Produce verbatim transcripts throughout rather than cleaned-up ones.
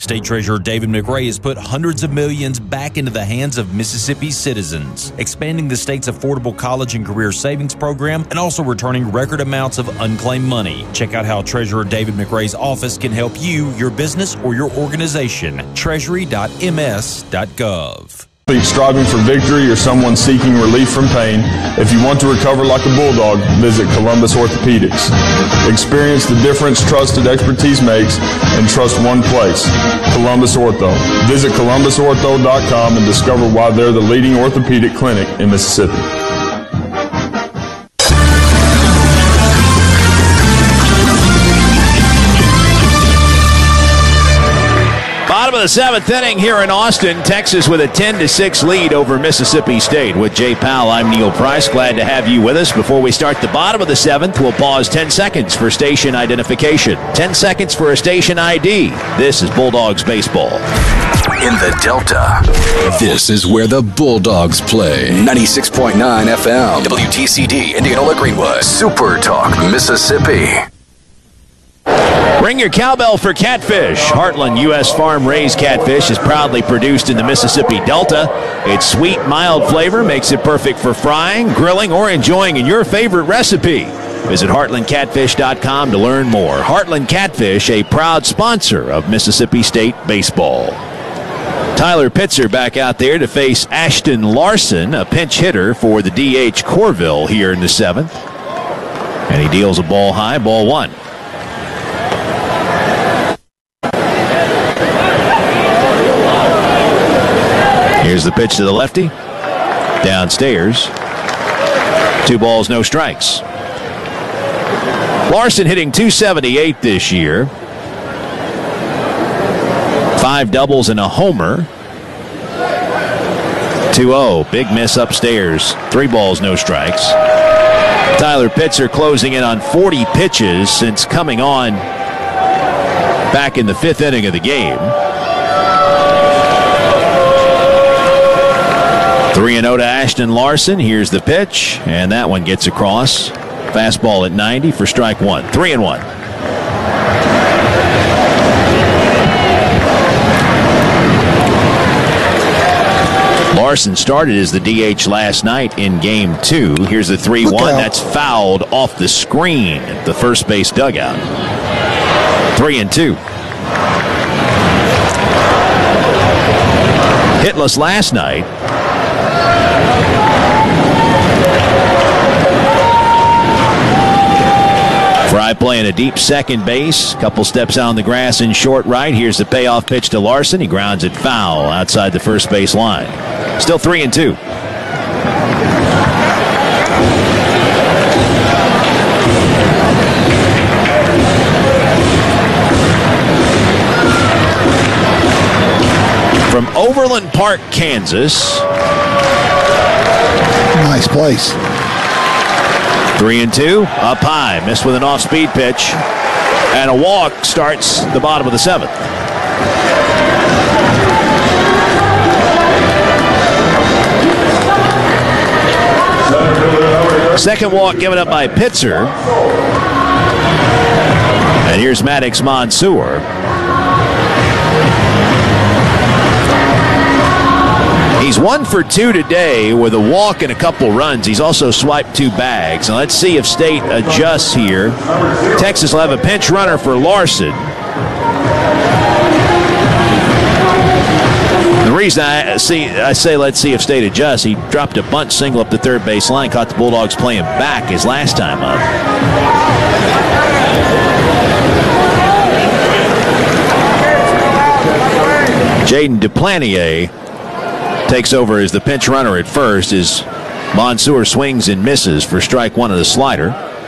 State Treasurer David McRae has put hundreds of millions back into the hands of Mississippi's citizens, expanding the state's affordable college and career savings program and also returning record amounts of unclaimed money. Check out how Treasurer David McRae's office can help you, your business, or your organization. treasury dot m s dot gov. Striving for victory or someone seeking relief from pain, if you want to recover like a bulldog, visit Columbus Orthopedics. Experience the difference trusted expertise makes and trust one place, Columbus Ortho. Visit columbus ortho dot com and discover why they're the leading orthopedic clinic in Mississippi. Bottom of the seventh inning here in Austin, Texas with a ten to six lead over Mississippi State. With Jay Powell, I'm Neil Price. Glad to have you with us. Before we start the bottom of the seventh, we'll pause ten seconds for station identification. ten seconds for a station I D. This is Bulldogs baseball. In the Delta, this is where the Bulldogs play. ninety-six point nine F M, W T C D, Indianola Greenwood, Super Talk, Mississippi. Ring your cowbell for catfish. Heartland U S farm-raised catfish is proudly produced in the Mississippi Delta. Its sweet, mild flavor makes it perfect for frying, grilling, or enjoying in your favorite recipe. Visit heartland catfish dot com to learn more. Heartland Catfish, a proud sponsor of Mississippi State baseball. Tyler Pitzer back out there to face Ashton Larson, a pinch hitter for the D H Corville here in the seventh. And he deals a ball high, ball one. Here's the pitch to the lefty. Downstairs. Two balls, no strikes. Larson hitting two seventy-eight this year. Five doubles and a homer. two oh. Big miss upstairs. Three balls, no strikes. Tyler Pitzer closing in on forty pitches since coming on back in the fifth inning of the game. three and oh to Ashton Larson. Here's the pitch, and that one gets across. Fastball at ninety for strike one. three and one. Larson started as the D H last night in game two. Here's the three one. That's fouled off the screen at the first base dugout. three and two. Hitless last night. Fry playing a deep second base. Couple steps out on the grass in short right. Here's the payoff pitch to Larson. He grounds it foul outside the first base line. Still three and two. From Overland Park, Kansas. Nice place. Three and two, up high, missed with an off-speed pitch, and a walk starts the bottom of the seventh. Second walk given up by Pitzer, and here's Maddox Mansour. He's one for two today with a walk and a couple runs. He's also swiped two bags. Now let's see if State adjusts here. Texas will have a pinch runner for Larson. The reason I see, I say let's see if State adjusts, he dropped a bunt single up the third base line, caught the Bulldogs playing back his last time up. Jaden Duplantier takes over as the pinch runner at first as Mansour swings and misses for strike one of the slider.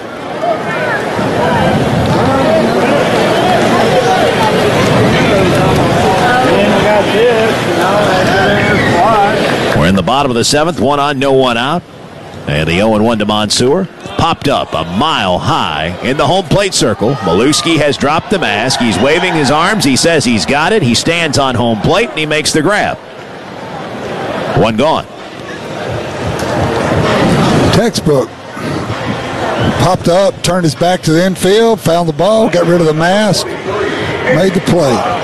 We're in the bottom of the seventh, one on, no one out. And the oh and one to Mansour. Popped up a mile high in the home plate circle. Maluski has dropped the mask. He's waving his arms. He says he's got it. He stands on home plate and he makes the grab. One gone. Textbook. Popped up, turned his back to the infield, found the ball, got rid of the mask, made the play.